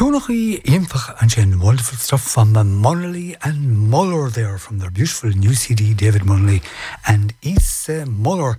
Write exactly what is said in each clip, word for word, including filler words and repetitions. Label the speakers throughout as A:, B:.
A: Tionachi Imfach and Jen, wonderful stuff from uh, Munnelly and Muller there from their beautiful new C D, David Munnelly and East uh, Muller.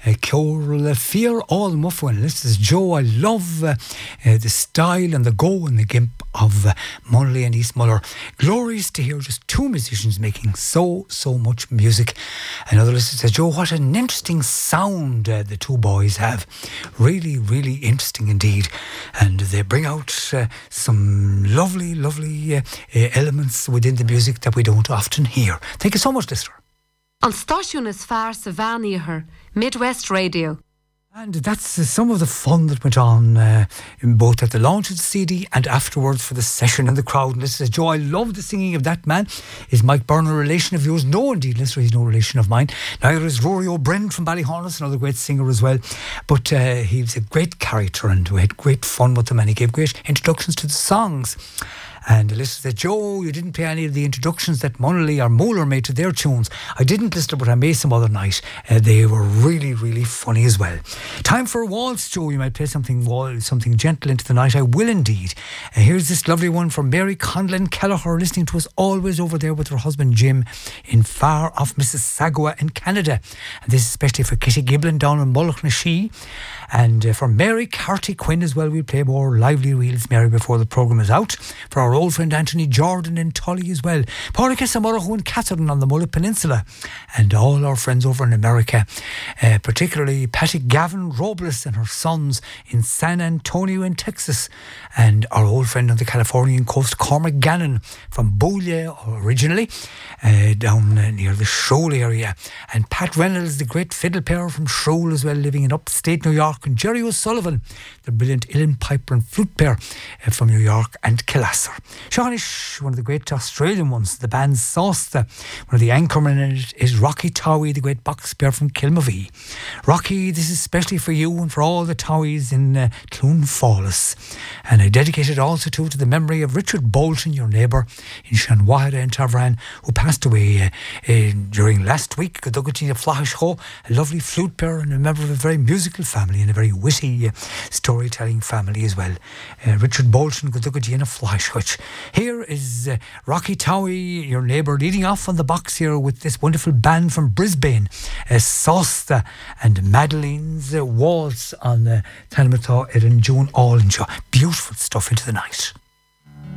A: Ceol Fear All Muffin. This is Joe. I love uh, uh, the style and the go and the gimp of uh, Munnelly and East Muller. Glorious to hear just two musicians making so, so much music. Another listener says, Joe, what an interesting sound uh, the two boys have. Really, really interesting indeed. And they bring out uh, some lovely, lovely uh, uh, elements within the music that we don't often hear. Thank you so much, listener.
B: An stáisiún is fearr sa bhean Midwest Radio.
A: And that's uh, some of the fun that went on uh, in both at the launch of the C D and afterwards for the session and the crowd. And this is Joe. I love the singing of that man. Is Mike Byrne a relation of yours? No, indeed, listener, he's no relation of mine. Neither is Rory O'Brien from Ballyhonus, another great singer as well. But uh, he was a great character and we had great fun with him and he gave great introductions to the songs. And the listener said, Joe, you didn't play any of the introductions that Munnelly or Moeller made to their tunes. I didn't listen, but I made some other night. Uh, they were really, really funny as well. Time for a waltz, Joe. You might play something something gentle into the night. I will indeed. Uh, here's this lovely one from Mary Conlon Kelleher, listening to us always over there with her husband Jim in far off Mississauga in Canada. And this is especially for Kitty Giblin down in Mullaghnashee. And uh, for Mary Carty Quinn as well. We'll play more lively reels, Mary, before the programme is out. For our old friend Anthony Jordan in Tully as well. Pádraig Samarahu and Catherine on the Mulla Peninsula. And all our friends over in America. Uh, particularly Patty Gavin Robles and her sons in San Antonio in Texas. And our old friend on the Californian coast, Cormac Gannon from Boulia originally. Uh, down uh, near the Shoal area. And Pat Reynolds, the great fiddle player from Shoal as well, living in upstate New York. And Jerry O'Sullivan, the brilliant uilleann piper and flute player uh, from New York and Killasser. Seanish, one of the great Australian ones, the band Sausta. One of the anchormen in it is Rocky Towie, the great box player from Kilmavee. Rocky, this is especially for you and for all the Towies in uh, Cloonfallis. And I dedicate it also to, to the memory of Richard Bolton, your neighbour in Shanwahara in Tavran, who passed away uh, uh, during last week. Godugatina Flahish, a lovely flute player and a member of a very musical family and a very witty uh, storytelling family as well. Uh, Richard Bolton, Godugatina Flahish. Here is uh, Rocky Towie, your neighbour, leading off on the box here with this wonderful band from Brisbane, uh, Sausta and Madeline's uh, Waltz on uh, Tanamata Erin June All Beautiful stuff into the night.